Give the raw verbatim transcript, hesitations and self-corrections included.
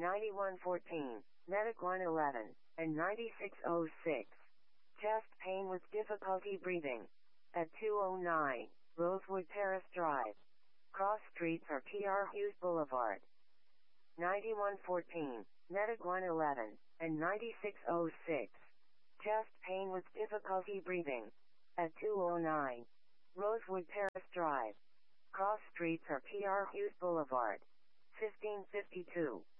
ninety-one fourteen, Medic one eleven, and ninety-six oh six. Chest pain with difficulty breathing. At two oh nine, Rosewood Terrace Drive. Cross streets are P R Hughes Boulevard. ninety-one fourteen, Medic one eleven, and ninety-six oh six. Chest pain with difficulty breathing. At two oh nine, Rosewood Terrace Drive. Cross streets are P R Hughes Boulevard. fifteen fifty-two,